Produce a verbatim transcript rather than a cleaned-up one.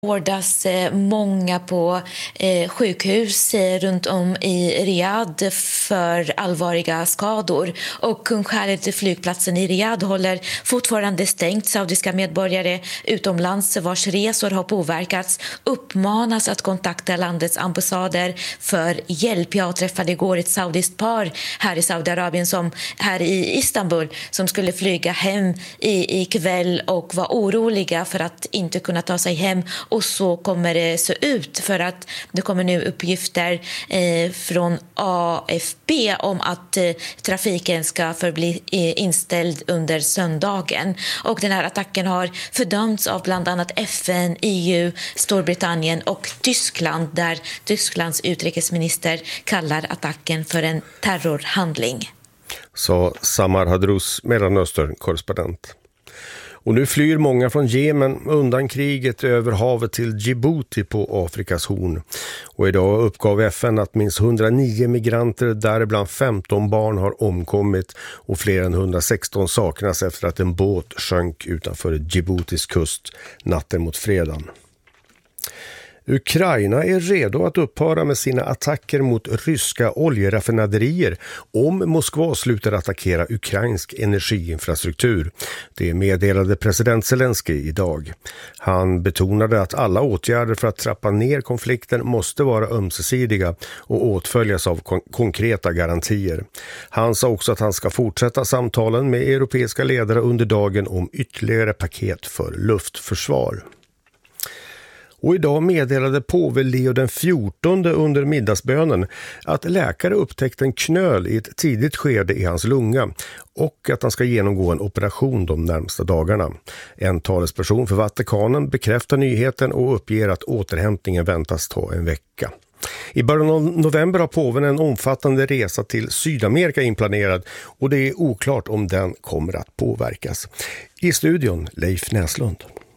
Vårdas många på sjukhus runt om i Riyadh för allvarliga skador. Och kung Khaled, flygplatsen i Riyadh, håller fortfarande stängt. Saudiska medborgare utomlands vars resor har påverkats uppmanas att kontakta landets ambassader för hjälp. Jag träffade igår ett saudiskt par här i Saudiarabien, som här i Istanbul, som skulle flyga hem i, i kväll och var oroliga för att inte kunna ta sig hem. Och så kommer det se ut, för att det kommer nu uppgifter eh, från A F P om att eh, trafiken ska förbli eh, inställd under söndagen. Och den här attacken har fördömts av bland annat F N, E U, Storbritannien och Tyskland, där Tysklands utrikesminister kallar attacken för en terrorhandling. Sa Samar Hadrous, Mellanöstern-korrespondent. Och nu flyr många från Jemen undan kriget över havet till Djibouti på Afrikas horn. Och idag uppgav F N att minst hundranio migranter, däribland femton barn, har omkommit och fler än hundrasexton saknas efter att en båt sjönk utanför Djiboutis kust natten mot fredagen. Ukraina är redo att upphöra med sina attacker mot ryska oljeraffinaderier om Moskva slutar attackera ukrainsk energiinfrastruktur. Det meddelade president Zelensky idag. Han betonade att alla åtgärder för att trappa ner konflikten måste vara ömsesidiga och åtföljas av kon- konkreta garantier. Han sa också att han ska fortsätta samtalen med europeiska ledare under dagen om ytterligare paket för luftförsvar. Och idag meddelade påve Leo den fjortonde under middagsbönen att läkare upptäckte en knöl i ett tidigt skede i hans lunga och att han ska genomgå en operation de närmsta dagarna. En talesperson för Vatikanen bekräftar nyheten och uppger att återhämtningen väntas ta en vecka. I början av november har påven en omfattande resa till Sydamerika inplanerad och det är oklart om den kommer att påverkas. I studion Leif Näslund.